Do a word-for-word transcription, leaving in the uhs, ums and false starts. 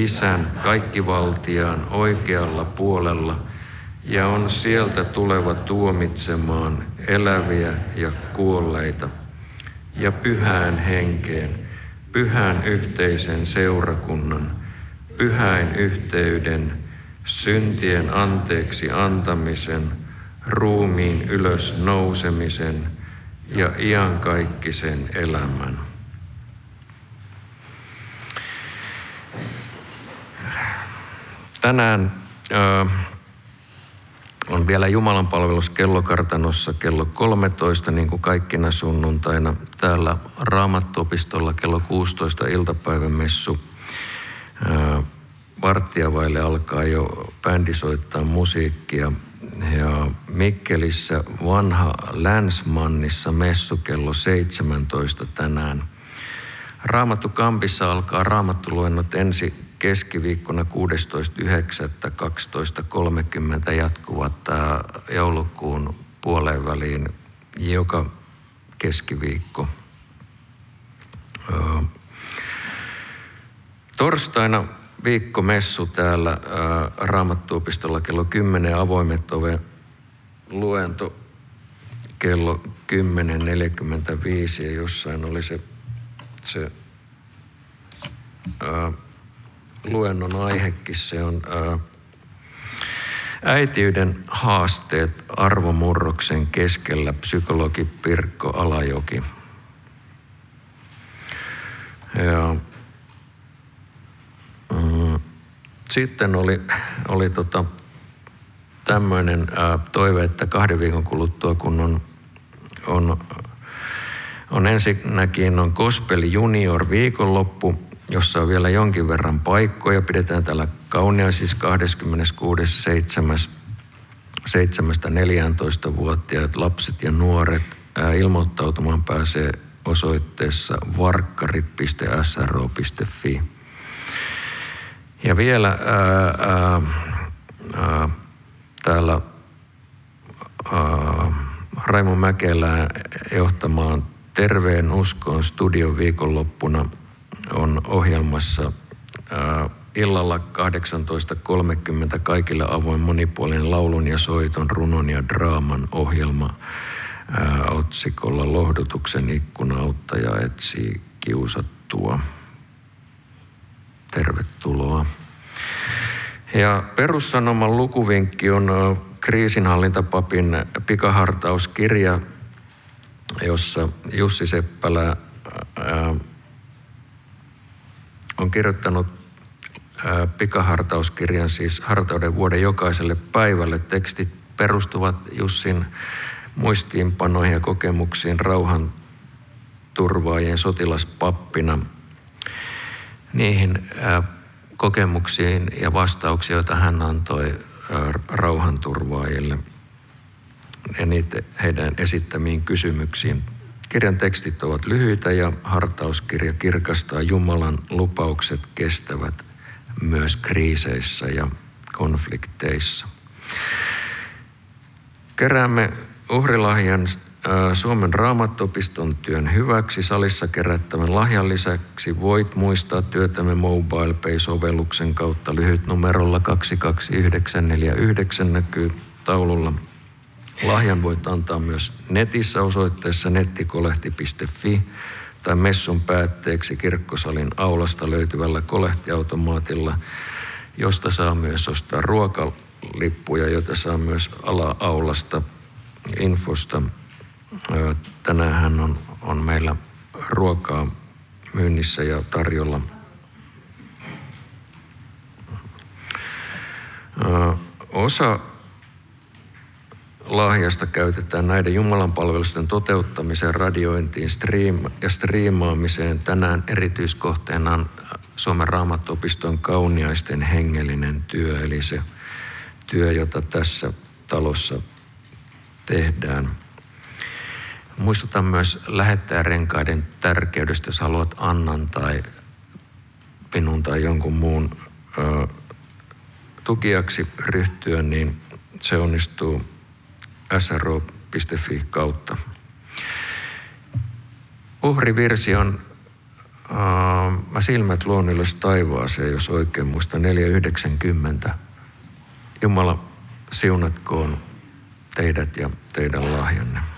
Isän kaikkivaltiaan oikealla puolella ja on sieltä tuleva tuomitsemaan eläviä ja kuolleita ja pyhään henkeen, pyhän yhteisen seurakunnan, pyhäin yhteyden, syntien anteeksi antamisen, ruumiin ylös nousemisen ja iankaikkisen elämän. Tänään äh, on vielä jumalanpalvelus kellokartanossa kello kolmetoista, niin kuin kaikkina sunnuntaina. Täällä Raamattuopistolla kello kuusitoista iltapäivämessu. Äh, varttia vaille alkaa jo bändi soittaa musiikkia. Ja Mikkelissä Vanha Länsmannissa messu kello seitsemäntoista tänään. Raamattukampissa alkaa raamattuluennot ensi keskiviikkona kuudestoista yhdeksättä kaksitoista kolmekymmentä jatkuvat joulukuun puoleen väliin joka keskiviikko. Torstaina viikkomessu täällä Raamattuopistolla kello kymmenen, avoimet ove luento kello kymmenen neljäkymmentäviisi ja jossain oli se, se ää, luennon aihekin, se on ää, äitiyden haasteet arvomurroksen keskellä, psykologi Pirkko Alajoki. Ja mm, sitten oli, oli tota, tämmöinen ää, toive, että kahden viikon kuluttua, kun on, on, on ensinnäkin on Gospel Junior viikonloppu, jossa on vielä jonkin verran paikkoja. Pidetään täällä Kauniaisissa kahdeskymmeneskuudes seitsemättä neljääntoista-vuotiaat lapset ja nuoret. Ää, ilmoittautumaan pääsee osoitteessa varkkarit piste s r o piste f i. Ja vielä ää, ää, ää, täällä ää, Raimo Mäkelän johtamaan Terveen uskoon studion viikonloppuna on ohjelmassa ää, illalla kahdeksantoista kolmekymmentä kaikille avoin monipuolinen laulun ja soiton, runon ja draaman ohjelma ää, otsikolla Lohdutuksen ikkuna auttaja etsii kiusattua. Tervetuloa. Ja Perussanoman lukuvinkki on kriisinhallintapapin pikahartauskirja, jossa Jussi Seppälä ää, on kirjoittanut ää, pikahartauskirjan, siis hartauden vuoden jokaiselle päivälle. Tekstit perustuvat Jussin muistiinpanoihin ja kokemuksiin rauhan turvaajien sotilaspappina. Niihin ää, kokemuksiin ja vastauksia, joita hän antoi ää, rauhanturvaajille ja niitä heidän esittämiin kysymyksiin. Kirjan tekstit ovat lyhyitä ja hartauskirja kirkastaa Jumalan lupaukset kestävät myös kriiseissä ja konflikteissa. Keräämme uhrilahjan Suomen Raamattuopiston työn hyväksi. Salissa kerättävän lahjan lisäksi voit muistaa työtämme MobilePay-sovelluksen kautta. Lyhyt numerolla kaksi kaksi yhdeksän neljä yhdeksän näkyy taululla. Lahjan voit antaa myös netissä osoitteessa nettikolehti piste f i tai messun päätteeksi kirkkosalin aulasta löytyvällä kolehtiautomaatilla, josta saa myös ostaa ruokalippuja, joita saa myös ala-aulasta infosta. Tänään on, on meillä ruokaa myynnissä ja tarjolla. Osa lahjasta käytetään näiden jumalanpalvelusten toteuttamiseen, radiointiin striima- ja striimaamiseen. Tänään erityiskohteena on Suomen Raamattuopiston kauniaisten hengellinen työ, eli se työ, jota tässä talossa tehdään. Muistutan myös lähettäjärenkaiden tärkeydestä, jos haluat Annan tai minun tai jonkun muun ö, tukijaksi ryhtyä, niin se onnistuu s r o piste f i kautta. Uhrivirsi on Uh, mä silmät luon ylös taivaaseen, jos oikein muista, neljä yhdeksänkymmentä. Jumala siunatkoon teidät ja teidän lahjanne.